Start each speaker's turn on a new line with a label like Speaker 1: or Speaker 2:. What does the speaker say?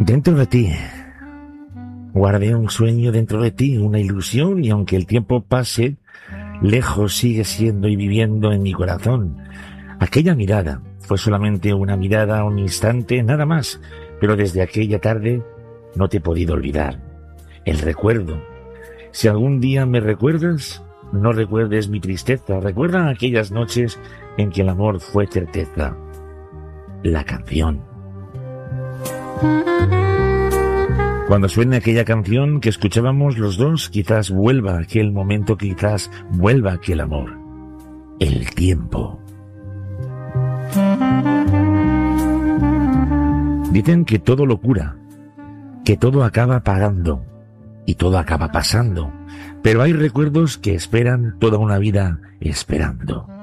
Speaker 1: Dentro de ti, guardé un sueño dentro de ti, una ilusión, y aunque el tiempo pase, lejos sigue siendo y viviendo en mi corazón. Aquella mirada fue solamente una mirada, un instante, nada más, pero desde aquella tarde no te he podido olvidar. El recuerdo. Si algún día me recuerdas, no recuerdes mi tristeza. Recuerda aquellas noches en que el amor fue certeza. La canción. Cuando suene aquella canción que escuchábamos los dos, quizás vuelva aquel momento, quizás vuelva aquel amor. El tiempo. Dicen que todo lo cura, que todo acaba parando y todo acaba pasando, pero hay recuerdos que esperan toda una vida esperando.